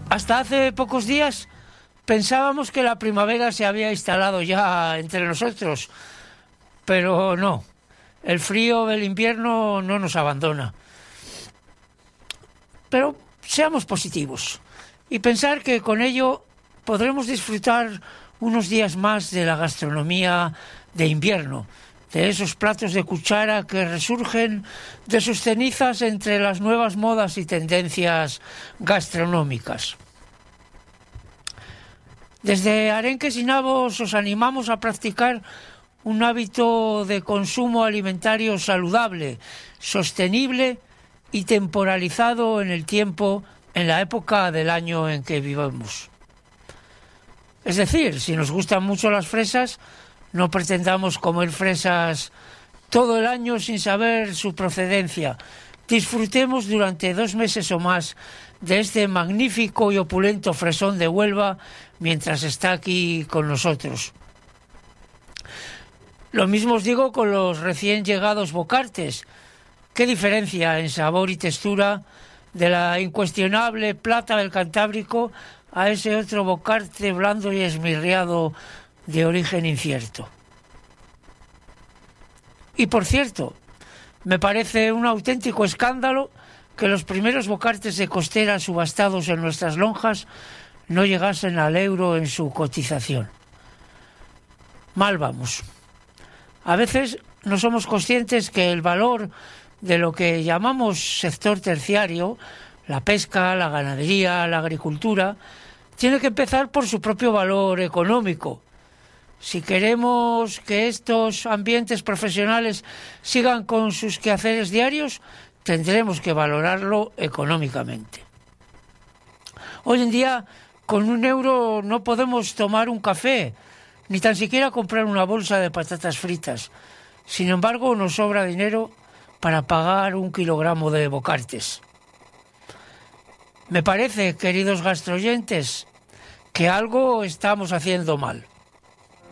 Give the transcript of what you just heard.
Hasta hace pocos días pensábamos que la primavera se había instalado ya entre nosotros, pero no. El frío del invierno no nos abandona. Pero seamos positivos y pensar que con ello podremos disfrutar unos días más de la gastronomía de invierno, de esos platos de cuchara que resurgen de sus cenizas entre las nuevas modas y tendencias gastronómicas. Desde Arenques y Navos os animamos a practicar un hábito de consumo alimentario saludable, sostenible y temporalizado en el tiempo, en la época del año en que vivimos. Es decir, si nos gustan mucho las fresas, no pretendamos comer fresas todo el año sin saber su procedencia. Disfrutemos durante 2 meses o más de este magnífico y opulento fresón de Huelva mientras está aquí con nosotros. Lo mismo os digo con los recién llegados bocartes. ¿Qué diferencia en sabor y textura de la incuestionable plata del Cantábrico a ese otro bocarte blando y esmirriado de origen incierto? Y por cierto, me parece un auténtico escándalo que los primeros bocartes de costera subastados en nuestras lonjas no llegasen al euro en su cotización. Mal vamos. A veces no somos conscientes que el valor de lo que llamamos sector terciario, la pesca, la ganadería, la agricultura, tiene que empezar por su propio valor económico. Si queremos que estos ambientes profesionales sigan con sus quehaceres diarios, tendremos que valorarlo económicamente. Hoy en día, con 1 euro no podemos tomar un café, ni tan siquiera comprar una bolsa de patatas fritas. Sin embargo, nos sobra dinero para pagar 1 kilogramo de bocartes. Me parece, queridos gastroyentes, que algo estamos haciendo mal.